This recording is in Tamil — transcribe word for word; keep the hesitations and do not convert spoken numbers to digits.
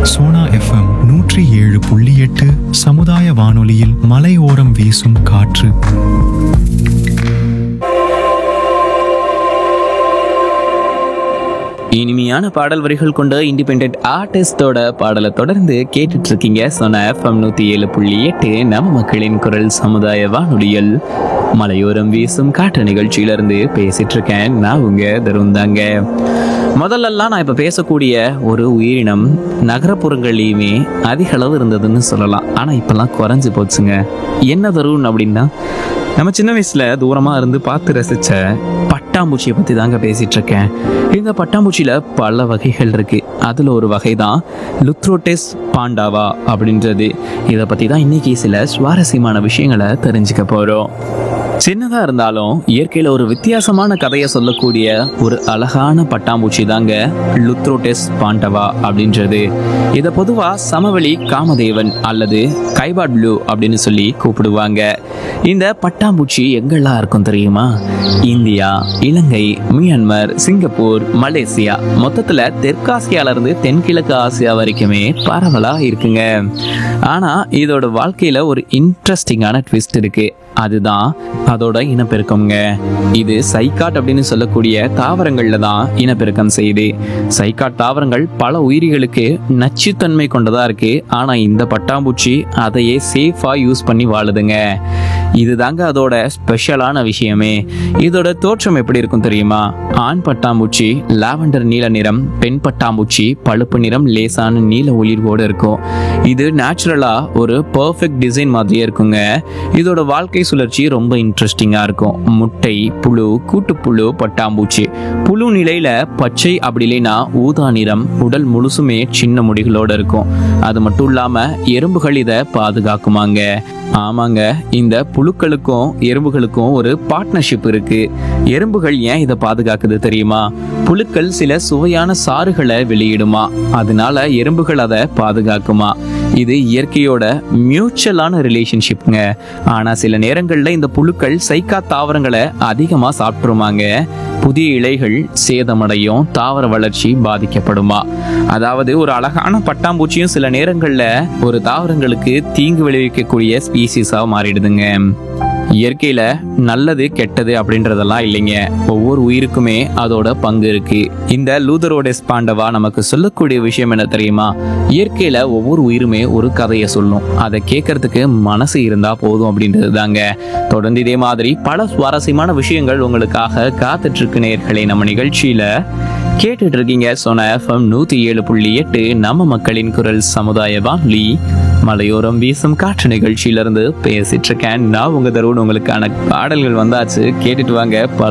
சோனா எஃப்எம் நூற்றி ஏழு புள்ளி எட்டு சமுதாய வானொலியில் மலையோரம் வீசும் காற்று. இனிமையான பாடல் வரிகள் கொண்ட இண்டிபெண்டன்ட் ஆர்டிஸ்டோட பாடலை தொடர்ந்து கேட்டுட்டு இருக்கீங்க. சோனா எஃப்எம் நூத்தி ஏழு புள்ளி எட்டு நம்ம மக்களின் குரல் சமுதாய வானொலியில் மலையோரம் வீசும் காற்று நிகழ்ச்சியிலிருந்து பேசிட்டு இருக்கேன். நான் உங்க தருந்தாங்க. முதல்லலாம் நான் இப்ப பேசக்கூடிய ஒரு உயிரினம் நகரப்புறங்கள்லையுமே அதிக அளவு இருந்ததுன்னு சொல்லலாம். ஆனா இப்பெல்லாம் குறைஞ்சு போச்சுங்க. என்ன தருண் அப்படின்னா, நம்ம சின்ன வயசுல தூரமா இருந்து பார்த்து ரசிச்ச பட்டாம்பூச்சியை பத்தி தாங்க பேசிட்டு இருக்கேன். இந்த பட்டாம்பூச்சியில பல வகைகள் இருக்கு. அதுல ஒரு வகை தான் லுத்ரோடெஸ் பாண்டாவா அப்படின்றது. இதை பத்தி தான் இன்னைக்கு சில சுவாரஸ்யமான விஷயங்களை தெரிஞ்சுக்க போறோம். சின்னதா இருந்தாலும் இயற்கையில ஒரு வித்தியாசமான கதையை சொல்லக்கூடிய ஒரு அழகான பட்டாம்பூச்சி தாங்க லுத்ரோடெஸ் பாண்டவா அப்படின்றது. இதை பொதுவா சமவெளி காமதேவன் அல்லது கைபாட் ப்ளூ அப்படின்னு சொல்லி கூப்பிடுவாங்க. இந்த பட்டாம்பூச்சி எங்கெல்லாம் இருக்கும் தெரியுமா? இந்தியா, இலங்கை, மியான்மர், சிங்கப்பூர், மலேசியா, மொத்தத்துல தெற்காசியால இருந்து தென்கிழக்கு ஆசியா வரைக்குமே பரவலா இருக்குங்க. ஆனா இதோட வாழ்க்கையில ஒரு இன்ட்ரெஸ்டிங்கான ட்விஸ்ட் இருக்கு. அதுதான் அதோட இனப்பெருக்கம்ங்க. இது சைக்காட் அப்படின்னு சொல்லக்கூடிய தாவரங்கள்ல தான் இனப்பெருக்கம் செய்யுது. சைக்காட் தாவரங்கள் பல உயிரிகளுக்கு நச்சுத்தன்மை கொண்டதா இருக்கு. ஆனா இந்த பட்டாம்பூச்சி அதையே சேஃபா யூஸ் பண்ணி வாழுதுங்க. இதுதாங்க அதோட ஸ்பெஷலான விஷயமே. இதோட தோற்றம் எப்படி இருக்கும் தெரியுமா? ஆண் பட்டாம்பூச்சி லாவெண்டர் நீல நிறம், பெண் பட்டாம்பூச்சி பழுப்பு நிறம், லேசான நீல ஒளிர்வோடு இருக்கும். இது நேச்சுரலா ஒரு பெர்ஃபெக்ட் டிசைன் மாதிரியே இருக்குங்க. இதோட வாழ்க்கை சுழற்சி ரொம்ப இன்ட்ரெஸ்டிங்கா இருக்கும். முட்டை, புழு, கூட்டுப்புழு, பட்டாம்பூச்சி. புழு நிலையில பச்சை அப்படி இல்லைன்னா ஊதா நிறம், உடல் முழுசுமே சின்ன முடிகளோட இருக்கும். அது மட்டும் இல்லாம எறும்புகள் இதை பாதுகாக்குமாங்க. ஆமாங்க, இந்த புழுக்களுக்கும் எறும்புகளுக்கும் ஒரு பார்ட்னர்ஷிப் இருக்கு. எறும்புகள் ஏன் இதை பாதுகாக்குது தெரியுமா? புழுக்கள் சில சுவையான சாறுகளை வெளியிடுமா, அதனால எறும்புகள் அதை பாதுகாக்குமா. இது இயற்கையோட மியூச்சுவலான ரிலேஷன்ஷிப்ங்க. ஆனா சில நேரங்கள்ல இந்த புழுக்கள் சைக்கா தாவரங்களை அதிகமா சாப்பிட்டுருமாங்க. புதிய இலைகள் சேதமடையும், தாவர வளர்ச்சி பாதிக்கப்படுமா. அதாவது ஒரு அழகான பட்டாம்பூச்சியும் சில நேரங்கள்ல ஒரு தாவரங்களுக்கு தீங்கு விளைவிக்கக்கூடிய ஸ்பீசிஸா மாறிடுதுங்க. இயற்கையில நல்லது கெட்டது அப்படின்றதெல்லாம் இல்லைங்க. ஒவ்வொரு உயிருக்குமே அதோட பங்கு இருக்கு. இந்த லூதரோடெஸ் பாண்டவா நமக்கு சொல்லக்கூடிய விஷயம் என்ன தெரியுமா? இயற்கையில ஒவ்வொரு உயிருமே ஒரு கதையை சொல்லும். அதை கேட்கறதுக்கு மனசு இருந்தா போதும் அப்படின்றது தாங்க. தொடர்ந்து இதே மாதிரி பல சுவாரஸ்யமான விஷயங்கள் உங்களுக்காக காத்துட்டு இருக்கு நேயர்களே. நம்ம நிகழ்ச்சியில கேட்டுட்டு இருக்கீங்க சோனா எஃப்எம் நூத்தி ஏழு புள்ளி எட்டு நம்ம மக்களின் குரல் சமுதாய வானொலி மலையோரம் வீசும் காற்று நிகழ்ச்சியிலிருந்து பேசிட்டு இருக்கேன். நான் உங்க தருண். உங்களுக்கான பாடல்கள் வந்தாச்சு, கேட்டுட்டு வாங்க.